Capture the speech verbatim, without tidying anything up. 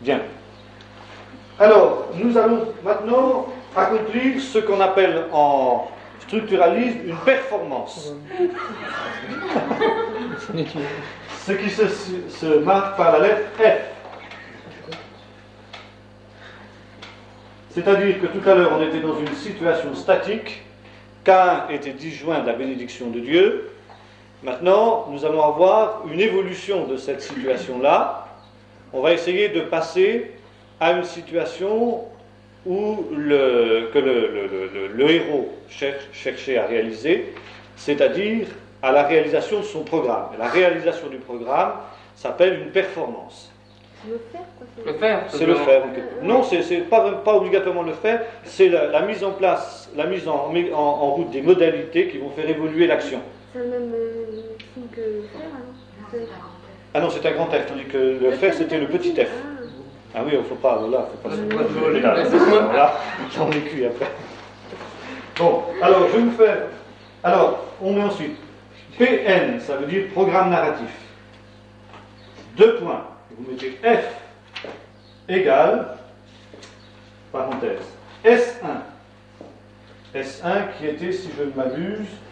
Bien. Alors, nous allons maintenant accomplir ce qu'on appelle en structuralisme une performance. Ce qui se, se marque par la lettre F. C'est-à-dire que tout à l'heure, on était dans une situation statique. Caïn était disjoint de la bénédiction de Dieu. Maintenant, nous allons avoir une évolution de cette situation-là. On va essayer de passer à une situation où le, que le, le, le, le héros cherche, cherchait à réaliser, c'est-à-dire à la réalisation de son programme. Et la réalisation du programme s'appelle une performance. Le faire, quoi, Le faire, c'est le faire. Non, c'est, c'est pas, pas obligatoirement le faire, c'est la, la mise en place, la mise en, en, en route des modalités qui vont faire évoluer l'action. C'est le même euh, signe que le faire, alors c'est... Ah non, c'est un grand F, tandis que le, le faire, c'était le petit F. Ah oui, il ne faut pas, voilà, faut pas se voler là. Voilà, j'en ai cuit après. Bon, alors je vais vous faire. Alors, on met ensuite P N, ça veut dire programme narratif. Deux points. Vous mettez F égale, parenthèse, S un. S un qui était, si je ne m'abuse,